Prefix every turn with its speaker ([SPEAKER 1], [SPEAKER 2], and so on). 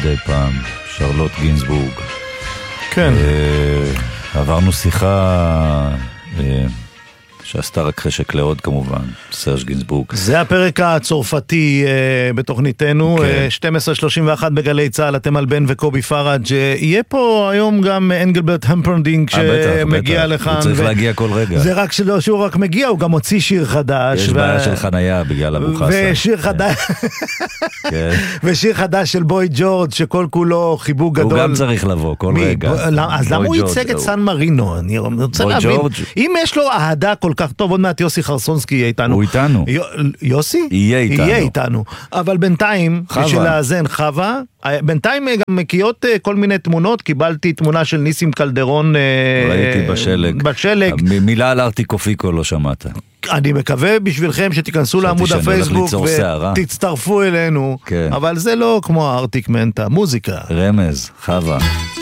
[SPEAKER 1] מדי פעם, שרלוט גינסבורג.
[SPEAKER 2] כן.
[SPEAKER 1] עברנו שיחה שעשתה רק חשק לעוד כמובן, סרש גינסבורג.
[SPEAKER 2] זה הפרק הצורפתי בתוכניתנו, 12:31 בגלי צהל, אתם על בן וקובי פראג'. יהיה פה היום גם אנגלברט המפרדינג שמגיע לכאן.
[SPEAKER 1] הוא צריך להגיע כל רגע.
[SPEAKER 2] זה רק שהוא רק מגיע, הוא גם הוציא שיר חדש.
[SPEAKER 1] יש בעיה של חניה בגלל אבו חסן.
[SPEAKER 2] ושיר חדש, ושיר חדש של בוי ג'ורג' שכל כולו חיבוק גדול.
[SPEAKER 1] הוא גם צריך לבוא כל רגע.
[SPEAKER 2] אז למה הוא ייצג את סן מרינו? אני רוצה להבין. אם יש לו אהדה כל כך טוב, עוד מעט יוסי חרסונסקי יהיה איתנו.
[SPEAKER 1] הוא איתנו.
[SPEAKER 2] יוסי?
[SPEAKER 1] יהיה איתנו.
[SPEAKER 2] אבל בינתיים, בשביל לאזן חווה, בינתיים גם מקיאות כל מיני תמונות, קיבלתי תמונה של ניסים קלדרון.
[SPEAKER 1] ראיתי בשלג. מילה על ארטיקופיקו לא שמעת.
[SPEAKER 2] אני מקווה בשבילכם שתיכנסו לעמוד הפייסבוק ותצטרפו אלינו, אבל זה לא כמו הארטיק מנטה, מוזיקה.
[SPEAKER 1] רמז, חווה.